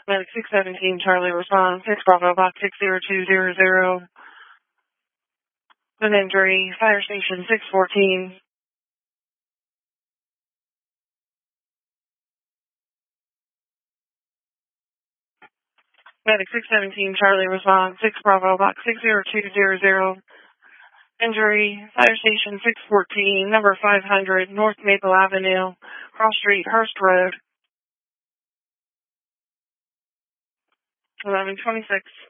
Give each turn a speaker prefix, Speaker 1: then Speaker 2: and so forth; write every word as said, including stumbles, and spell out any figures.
Speaker 1: Medic six seventeen, Charlie, respond. six Bravo, box six zero two zero zero. An injury, fire station six fourteen. Medic six seventeen, Charlie, respond. six Bravo, box six zero two zero zero. Injury, fire station six fourteen, number five hundred, North Maple Avenue, Cross Street, Hurst Road. eleven twenty-six.